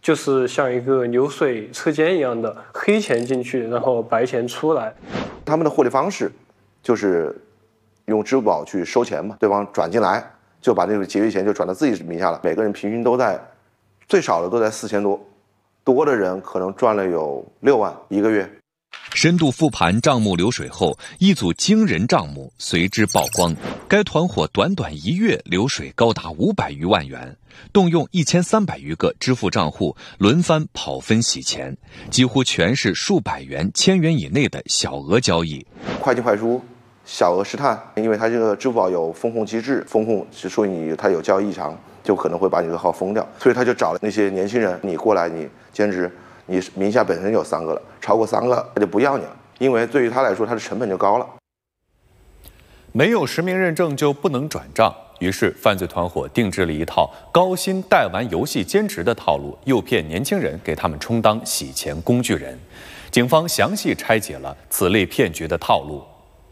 就是像一个流水车间一样的，黑钱进去，然后白钱出来。 他们的获利方式就是用支付宝去收钱嘛，对方转进来就把这个结余钱就转到自己名下了，每个人平均都在最少的都在4000多，多的人可能赚了有6万一个月。 深度复盘账目流水后，一组惊人账目随之曝光。该团伙短短1月流水高达500余万元，动用1300余个支付账户轮番跑分洗钱，几乎全是数百元、1000元以内的小额交易。 快进快出，小额试探，因为它这个支付宝有风控机制，风控是说你它有交易异常，就可能会把你的号封掉，所以他就找了那些年轻人，你过来你兼职。你名下本身有3个了，超过3个他就不要你了，因为对于他来说，他的成本就高了。 没有实名认证就不能转账，于是犯罪团伙定制了一套高薪带玩游戏兼职的套路，诱骗年轻人给他们充当洗钱工具人。警方详细拆解了此类骗局的套路。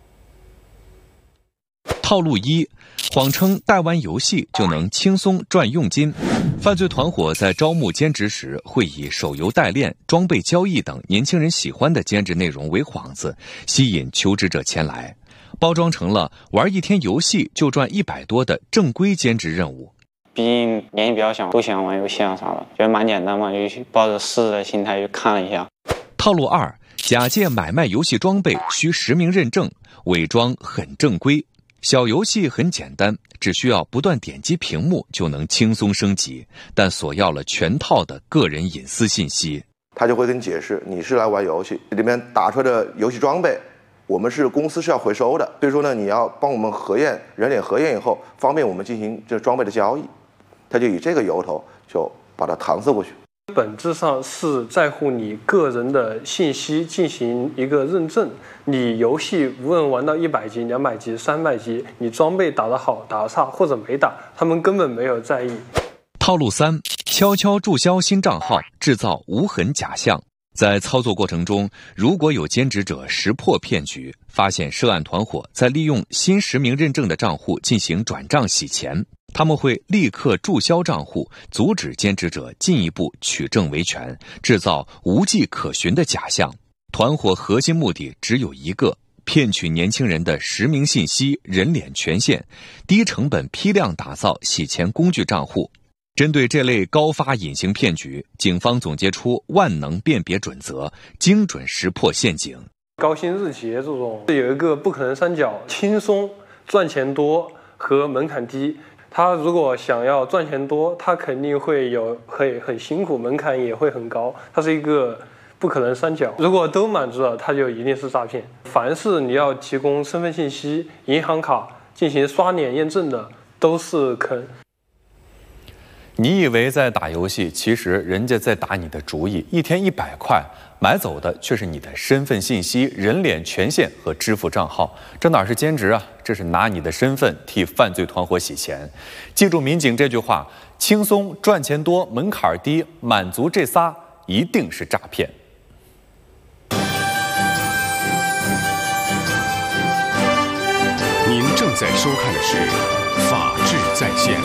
套路1，谎称带玩游戏就能轻松赚佣金。犯罪团伙在招募兼职时，会以手游代练、装备交易等年轻人喜欢的兼职内容为幌子，吸引求职者前来，包装成了玩1天游戏就赚100多的正规兼职任务。 毕竟年纪比较小，都喜欢玩游戏啊啥的，觉得蛮简单嘛，就抱着试的心态去看了一下。 套路2，假借买卖游戏装备需实名认证，伪装很正规。小游戏很简单，只需要不断点击屏幕就能轻松升级，但索要了全套的个人隐私信息。 他就会跟你解释，你是来玩游戏，里面打出来的游戏装备，我们是公司是要回收的，所以说呢，你要帮我们核验，人脸核验以后，方便我们进行这装备的交易。他就以这个由头就把它搪塞过去。 本质上是在乎你个人的信息进行一个认证。你游戏无论玩到100级、200级、300级，你装备打得好、打得差或者没打，他们根本没有在意。 套路3，悄悄注销新账号，制造无痕假象。在操作过程中，如果有兼职者识破骗局，发现涉案团伙在利用新实名认证的账户进行转账洗钱，他们会立刻注销账户，阻止兼职者进一步取证维权，制造无迹可寻的假象。团伙核心目的只有一个，骗取年轻人的实名信息、人脸权限，低成本批量打造洗钱工具账户。针对这类高发隐形骗局，警方总结出万能辨别准则，精准识破陷阱。 高薪日结这种有一个不可能三角：轻松、赚钱多和门槛低。他如果想要赚钱多，他肯定会很辛苦，门槛也会很高。它是一个不可能三角，如果都满足了，它就一定是诈骗。凡是你要提供身份信息、银行卡进行刷脸验证的，都是坑。 你以为在打游戏，其实人家在打你的主意，1天100块，买走的却是你的身份信息、人脸权限和支付账号。这哪是兼职啊？这是拿你的身份替犯罪团伙洗钱。记住民警这句话：轻松、赚钱多、门槛低，满足这仨一定是诈骗。 您正在收看的是《法治在线》。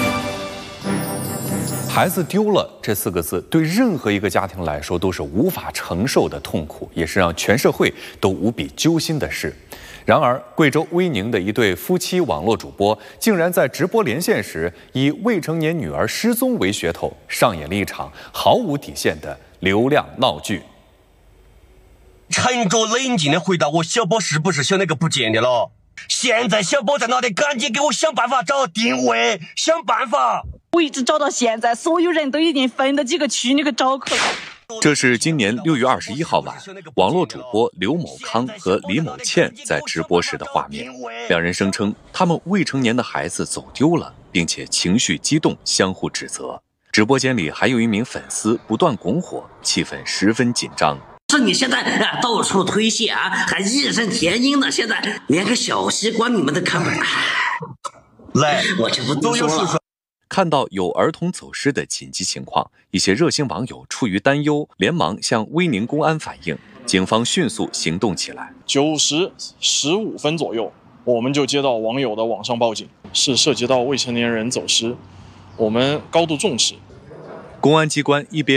孩子丢了这4个字，对任何一个家庭来说都是无法承受的痛苦，也是让全社会都无比揪心的事。然而，贵州威宁的一对夫妻网络主播，竟然在直播连线时，以未成年女儿失踪为噱头，上演了一场毫无底线的流量闹剧。 沉着冷静地回答我，小宝是不是小那个不见的了？现在小宝在哪里？赶紧给我想办法找定位，想办法。 我一直找到现在，所有人都已经分到几个区你给找去了。 这是今年6月21号晚，网络主播刘某康和李某倩在直播时的画面。两人声称他们未成年的孩子走丢了，并且情绪激动，相互指责。直播间里还有一名粉丝不断拱火，气氛十分紧张。 是你现在到处推卸啊，还义愤填膺的，现在连个小西瓜你们都看不来。 来， 我就不多说了。 看到有儿童走失的紧急情况，一些热心网友出于担忧，连忙向威宁公安反映，警方迅速行动起来。 9时15分左右，我们就接到网友的网上报警，是涉及到未成年人走失，我们高度重视。 公安机关一边